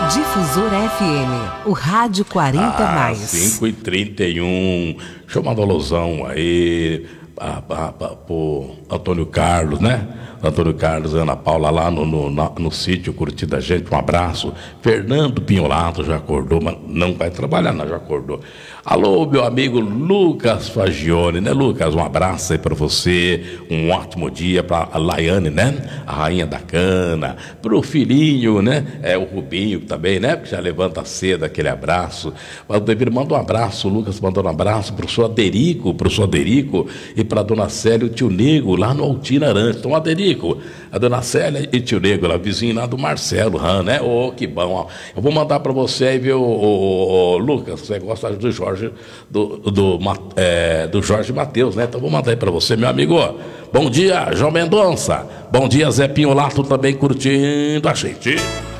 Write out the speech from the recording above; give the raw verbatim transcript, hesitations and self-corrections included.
Difusora F M, o rádio quarenta ah, mais. cinco e trinta e um, chamando alusão aí a, a, a, pro Antônio Carlos, né? Antônio Carlos e Ana Paula lá no, no, no, no sítio curtindo a gente, um abraço. Fernando Pinholato já acordou, mas não vai trabalhar, não, já acordou. Alô, meu amigo Lucas Fagione, né, Lucas? Um abraço aí para você, um ótimo dia para a Laiane, né? A rainha da cana, pro filhinho, né? É, o Rubinho também, né? Que já levanta cedo, aquele abraço. Mas o Devir manda um abraço, o Lucas mandou um abraço pro seu Aderico, pro seu Aderico e pra dona Célia e o tio Nego, lá no Altina Arantes. Então, Aderico, a dona Célia e o tio Nego, lá vizinho lá do Marcelo Han, né? Ô, oh, que bom, ó. Eu vou mandar para você aí, viu, ô, ô, Lucas, você gosta do Jorge Do, do, é, do Jorge Mateus, né? Então vou mandar aí pra você, meu amigo. Bom dia, João Mendonça. Bom dia, Zé Pinholato também curtindo a gente.